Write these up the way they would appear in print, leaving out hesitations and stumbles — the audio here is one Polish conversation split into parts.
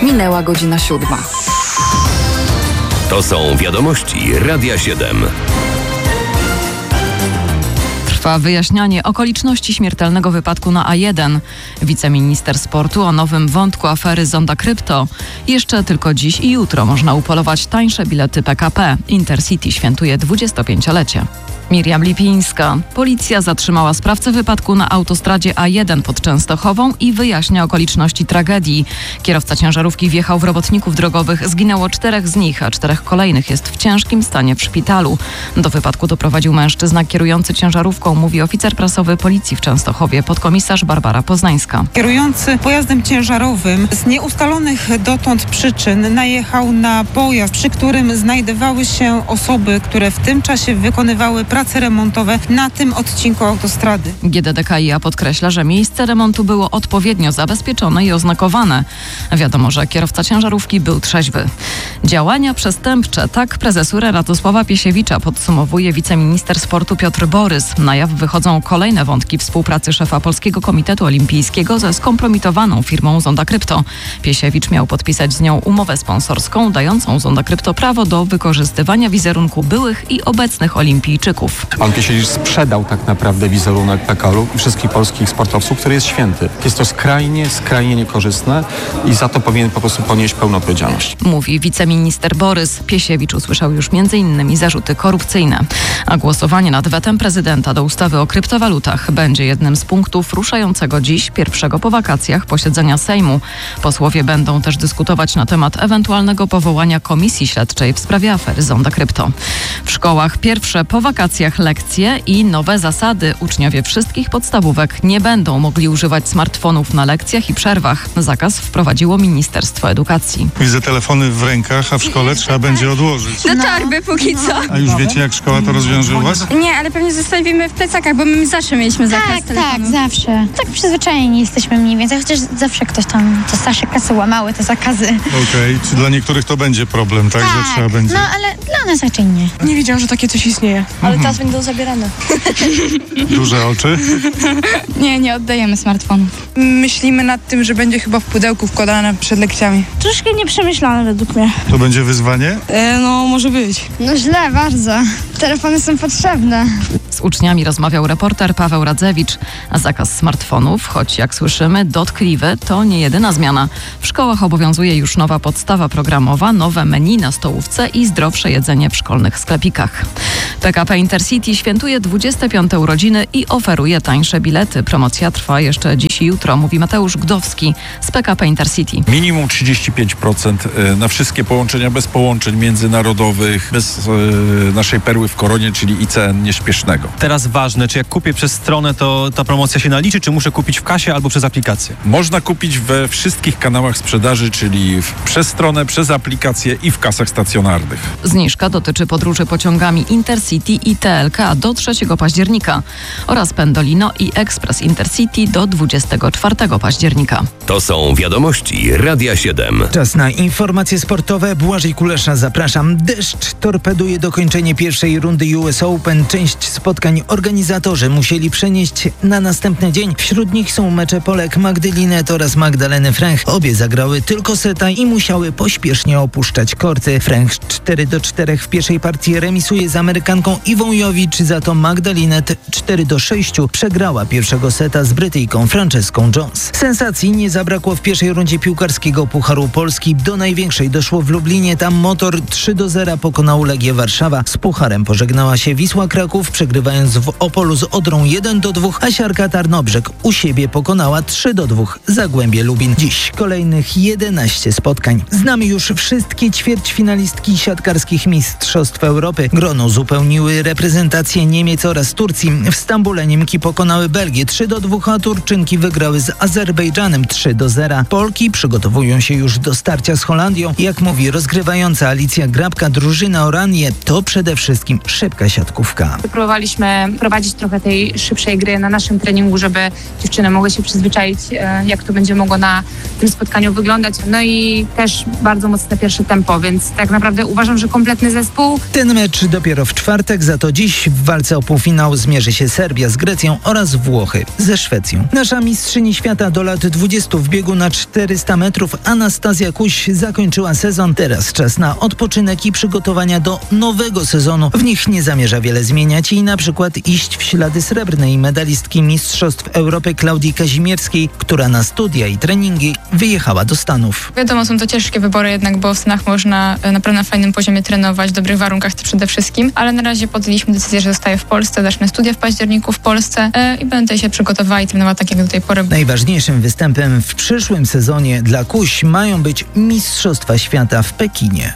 Minęła godzina 7. To są wiadomości Radia 7. Trwa wyjaśnianie okoliczności śmiertelnego wypadku na A1. Wiceminister sportu o nowym wątku afery Zonda Krypto. Jeszcze tylko dziś i jutro można upolować tańsze bilety PKP. Intercity świętuje 25-lecie. Miriam Lipińska. Policja zatrzymała sprawcę wypadku na autostradzie A1 pod Częstochową i wyjaśnia okoliczności tragedii. Kierowca ciężarówki wjechał w robotników drogowych. Zginęło 4 z nich, a 4 kolejnych jest w ciężkim stanie w szpitalu. Do wypadku doprowadził mężczyzna kierujący ciężarówką, mówi oficer prasowy Policji w Częstochowie, podkomisarz Barbara Poznańska. Kierujący pojazdem ciężarowym z nieustalonych dotąd przyczyn najechał na pojazd, przy którym znajdowały się osoby, które w tym czasie wykonywały prace remontowe na tym odcinku autostrady. GDDKiA podkreśla, że miejsce remontu było odpowiednio zabezpieczone i oznakowane. Wiadomo, że kierowca ciężarówki był trzeźwy. Działania przestępcze, tak prezesurę Radosława Piesiewicza podsumowuje wiceminister sportu Piotr Borys. Na jaw wychodzą kolejne wątki współpracy szefa Polskiego Komitetu Olimpijskiego ze skompromitowaną firmą Zonda Krypto. Piesiewicz miał podpisać z nią umowę sponsorską dającą Zonda Krypto prawo do wykorzystywania wizerunku byłych i obecnych olimpijczyków. Pan Piesiewicz sprzedał tak naprawdę wizerunek PKL-u i wszystkich polskich sportowców, który jest święty. Jest to skrajnie niekorzystne i za to powinien po prostu ponieść pełną odpowiedzialność. Mówi wiceminister Borys. Piesiewicz usłyszał już m.in. zarzuty korupcyjne. A głosowanie nad wetem prezydenta do ustawy o kryptowalutach będzie jednym z punktów ruszającego dziś, pierwszego po wakacjach, posiedzenia Sejmu. Posłowie będą też dyskutować na temat ewentualnego powołania komisji śledczej w sprawie afery Zonda Krypto. W szkołach pierwsze po wakacjach lekcje i nowe zasady. Uczniowie wszystkich podstawówek nie będą mogli używać smartfonów na lekcjach i przerwach. Zakaz wprowadziło Ministerstwo Edukacji. Widzę telefony w rękach, a w szkole trzeba będzie odłożyć. Do torby póki co. A już wiecie, jak szkoła to rozwiąże u was? Nie, ale pewnie zostawimy w plecakach, bo my zawsze mieliśmy zakaz telefonu. Tak, zawsze. Tak przyzwyczajeni jesteśmy mniej więcej, chociaż zawsze ktoś tam, te starsze klasy łamały te zakazy. Okej, czy dla niektórych to będzie problem, tak? Że trzeba będzie... No ale dla nas raczej nie. Nie wiedziałam, że takie coś istnieje. Ale teraz będą zabierane. Duże oczy? Nie oddajemy smartfonów. Myślimy nad tym, że będzie chyba w pudełku wkładane przed lekcjami. Troszkę nieprzemyślane według mnie. To będzie wyzwanie? No, może być. No źle, bardzo. Telefony są potrzebne. Z uczniami rozmawiał reporter Paweł Radzewicz. A zakaz smartfonów, choć jak słyszymy dotkliwy, to nie jedyna zmiana. W szkołach obowiązuje już nowa podstawa programowa, nowe menu na stołówce i zdrowsze jedzenie w szkolnych sklepikach. PKP Intercity świętuje 25. urodziny i oferuje tańsze bilety. Promocja trwa jeszcze dziś i jutro, mówi Mateusz Gdowski z PKP Intercity. Minimum 35% na wszystkie połączenia bez połączeń międzynarodowych, bez naszej perły w koronie, czyli ICN nieśpiesznego. Teraz ważne, czy jak kupię przez stronę, to ta promocja się naliczy, czy muszę kupić w kasie albo przez aplikację? Można kupić we wszystkich kanałach sprzedaży, czyli przez stronę, przez aplikację i w kasach stacjonarnych. Zniżka dotyczy podróży pociągami Intercity i TLK do 3 października oraz Pendolino i Express Intercity do 24 października. To są wiadomości Radia 7. Czas na informacje sportowe. Błażej Kulesza, zapraszam. Deszcz torpeduje dokończenie pierwszej rundy US Open. Część spotkań organizatorzy musieli przenieść na następny dzień. Wśród nich są mecze Polek Magdy Linnet oraz Magdaleny Fręch. Obie zagrały tylko seta i musiały pośpiesznie opuszczać korty. Fręch 4-4 w pierwszej partii remisuje z Amerykanką Iwą Jowicz, za to Magda Linnet 4-6 przegrała pierwszego seta z Brytyjką Franceską Jones. Sensacji nie zabrakło w pierwszej rundzie piłkarskiego Pucharu Polski. Do największej doszło w Lublinie. Tam Motor 3-0 pokonał Legię Warszawa. Z Pucharem pożegnała się Wisła Kraków, przegrywając w Opolu z Odrą 1-2, a Siarka Tarnobrzeg u siebie pokonała 3-2 Zagłębie Lubin. Dziś kolejnych 11 spotkań. Znamy już wszystkie ćwierćfinalistki siatkarskich Mistrzostw Europy. Grono zupełniły reprezentacje Niemiec oraz Turcji. W Stambule Niemki pokonały Belgię 3-2, a Turczynki wygrały z Azerbejdżanem 3-0. Polki przygotowują się już do starcia z Holandią. Jak mówi rozgrywająca Alicja Grabka, drużyna Oranje to przede wszystkim szybka siatkówka. Próbowaliśmy prowadzić trochę tej szybszej gry na naszym treningu, żeby dziewczyny mogły się przyzwyczaić, jak to będzie mogło na tym spotkaniu wyglądać. No i też bardzo mocne pierwsze tempo, więc tak naprawdę uważam, że kompletny świetny zespół. Ten mecz dopiero w czwartek, za to dziś w walce o półfinał zmierzy się Serbia z Grecją oraz Włochy ze Szwecją. Nasza mistrzyni świata do lat 20 w biegu na 400 metrów Anastazja Kuś zakończyła sezon. Teraz czas na odpoczynek i przygotowania do nowego sezonu. W nich nie zamierza wiele zmieniać i na przykład iść w ślady srebrnej medalistki Mistrzostw Europy Klaudii Kazimierskiej, która na studia i treningi wyjechała do Stanów. Wiadomo, są to ciężkie wybory jednak, bo w Stanach można naprawdę na fajnym poziomie trenować, w dobrych warunkach to przede wszystkim, ale na razie podjęliśmy decyzję, że zostaję w Polsce, zacznę studia w październiku w Polsce i będę się przygotowała i trenowała tak jak do tej pory. Najważniejszym występem w przyszłym sezonie dla Kuś mają być Mistrzostwa Świata w Pekinie.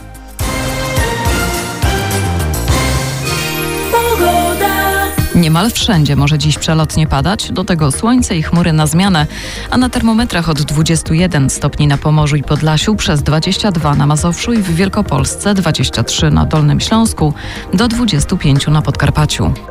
Niemal wszędzie może dziś przelotnie padać, do tego słońce i chmury na zmianę, a na termometrach od 21 stopni na Pomorzu i Podlasiu, przez 22 na Mazowszu i w Wielkopolsce, 23 na Dolnym Śląsku, do 25 na Podkarpaciu.